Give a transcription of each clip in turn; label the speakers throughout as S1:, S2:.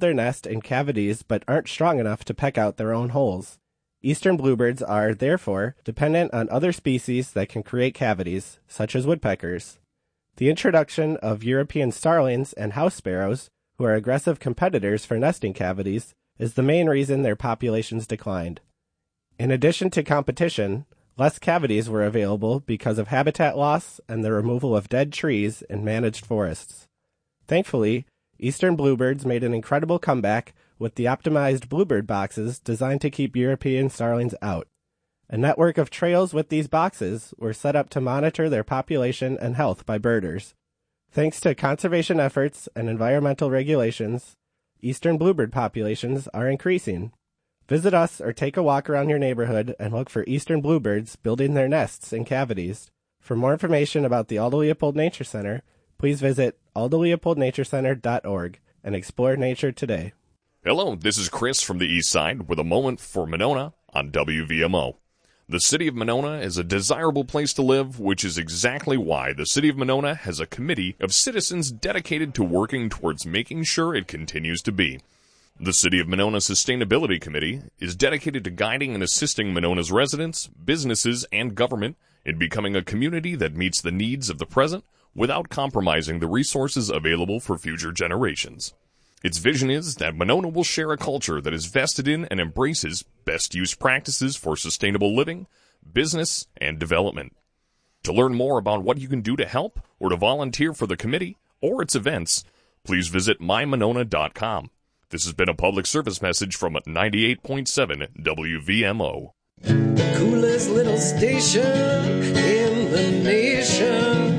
S1: their nest in cavities but aren't strong enough to peck out their own holes. Eastern bluebirds are, therefore, dependent on other species that can create cavities, such as woodpeckers. The introduction of European starlings and house sparrows, who are aggressive competitors for nesting cavities, is the main reason their populations declined. In addition to competition, less cavities were available because of habitat loss and the removal of dead trees in managed forests. Thankfully, eastern bluebirds made an incredible comeback with the optimized bluebird boxes designed to keep European starlings out. A network of trails with these boxes were set up to monitor their population and health by birders. Thanks to conservation efforts and environmental regulations, eastern bluebird populations are increasing. Visit us or take a walk around your neighborhood and look for eastern bluebirds building their nests in cavities. For more information about the Aldo Leopold Nature Center, please visit aldoleopoldnaturecenter.org and explore nature today.
S2: Hello, this is Chris from the East Side with a moment for Monona on WVMO. The city of Monona is a desirable place to live, which is exactly why the city of Monona has a committee of citizens dedicated to working towards making sure it continues to be. The City of Monona Sustainability Committee is dedicated to guiding and assisting Monona's residents, businesses, and government in becoming a community that meets the needs of the present without compromising the resources available for future generations. Its vision is that Monona will share a culture that is vested in and embraces best use practices for sustainable living, business, and development. To learn more about what you can do to help or to volunteer for the committee or its events, please visit mymonona.com. This has been a public service message from 98.7 WVMO.
S3: The coolest little station in the nation.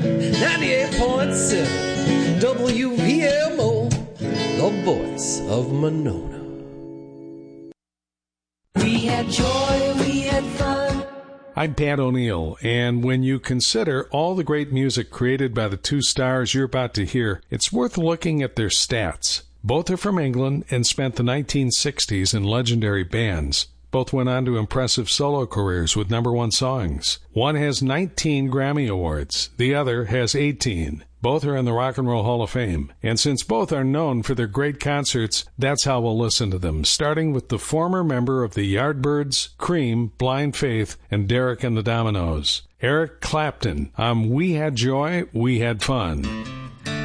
S3: 98.7 WVMO, the voice of Monona.
S4: We had joy, we had fun.
S5: I'm Pat O'Neill, and when you consider all the great music created by the two stars you're about to hear, it's worth looking at their stats. Both are from England and spent the 1960s in legendary bands. Both went on to impressive solo careers with #1 songs. One has 19 Grammy Awards. The other has 18. Both are in the Rock and Roll Hall of Fame. And since both are known for their great concerts, that's how we'll listen to them, starting with the former member of the Yardbirds, Cream, Blind Faith, and Derek and the Dominoes, Eric Clapton, on We Had Joy, We Had Fun.